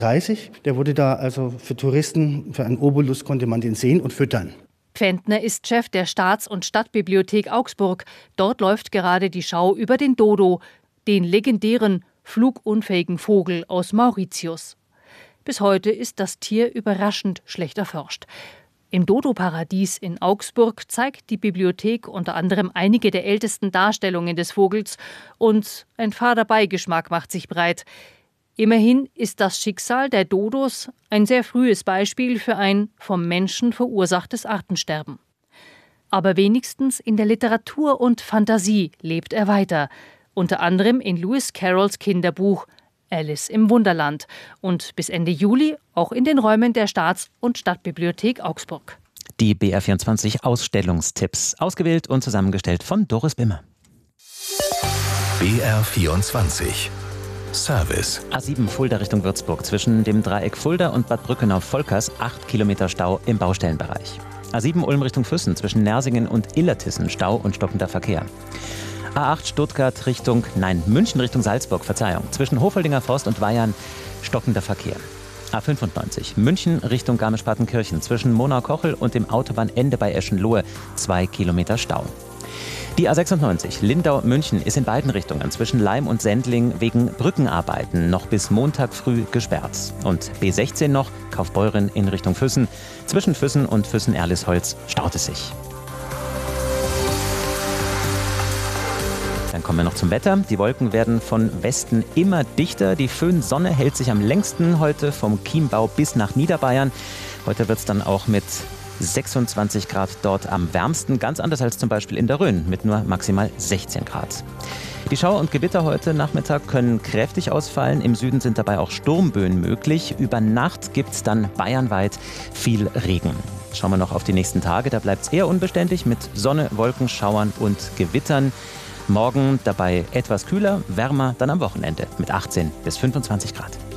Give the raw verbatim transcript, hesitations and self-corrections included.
dreißig. Der wurde da also für Touristen, für einen Obolus konnte man den sehen und füttern. Pfändner ist Chef der Staats- und Stadtbibliothek Augsburg. Dort läuft gerade die Schau über den Dodo, den legendären flugunfähigen Vogel aus Mauritius. Bis heute ist das Tier überraschend schlecht erforscht. Im Dodo-Paradies in Augsburg zeigt die Bibliothek unter anderem einige der ältesten Darstellungen des Vogels und ein fader Beigeschmack macht sich breit. Immerhin ist das Schicksal der Dodos ein sehr frühes Beispiel für ein vom Menschen verursachtes Artensterben. Aber wenigstens in der Literatur und Fantasie lebt er weiter, unter anderem in Lewis Carrolls Kinderbuch Alice im Wunderland und bis Ende Juli auch in den Räumen der Staats- und Stadtbibliothek Augsburg. Die B R vierundzwanzig Ausstellungstipps, ausgewählt und zusammengestellt von Doris Bimmer. B R vierundzwanzig Service. A sieben Fulda Richtung Würzburg zwischen dem Dreieck Fulda und Bad Brückenau-Volkers acht Kilometer Stau im Baustellenbereich. A sieben Ulm Richtung Füssen zwischen Nersingen und Illertissen Stau und stockender Verkehr. A acht Stuttgart Richtung, nein, München Richtung Salzburg, Verzeihung, zwischen Hofoldinger Forst und Weyern stockender Verkehr. A fünfundneunzig München Richtung Garmisch-Partenkirchen zwischen Monau-Kochel und dem Autobahnende bei Eschenlohe zwei Kilometer Stau. Die A sechsundneunzig Lindau-München ist in beiden Richtungen zwischen Laim und Sendling wegen Brückenarbeiten noch bis Montag früh gesperrt. Und B sechzehn noch Kaufbeuren in Richtung Füssen. Zwischen Füssen und Füssen-Erlisholz staut es sich. Dann kommen wir noch zum Wetter. Die Wolken werden von Westen immer dichter. Die Föhnsonne hält sich am längsten heute vom Chiembau bis nach Niederbayern. Heute wird es dann auch mit sechsundzwanzig Grad dort am wärmsten. Ganz anders als zum Beispiel in der Rhön mit nur maximal sechzehn Grad. Die Schauer und Gewitter heute Nachmittag können kräftig ausfallen. Im Süden sind dabei auch Sturmböen möglich. Über Nacht gibt es dann bayernweit viel Regen. Schauen wir noch auf die nächsten Tage. Da bleibt es eher unbeständig mit Sonne, Wolken, Schauern und Gewittern. Morgen dabei etwas kühler, wärmer dann am Wochenende mit achtzehn bis fünfundzwanzig Grad.